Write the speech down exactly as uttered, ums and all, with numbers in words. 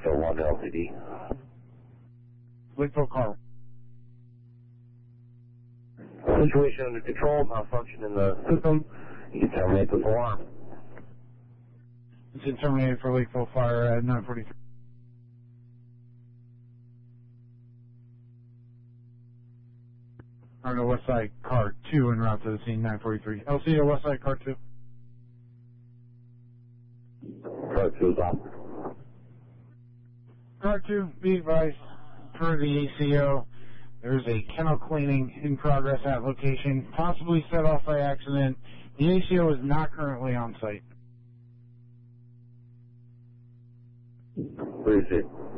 Lakeville one L T D. Lakeville car. Situation under control, malfunction in the system. You can terminate this alarm. It's been terminated for Lakeville Fire at nine forty-three. On the West Side Car two en route to the scene, nine forty-three. L C O West Side Car two. Car two is off. Car two, be advised, per the A C O, there's a kennel cleaning in progress at location, possibly set off by accident. The A C O is not currently on site. Where is it?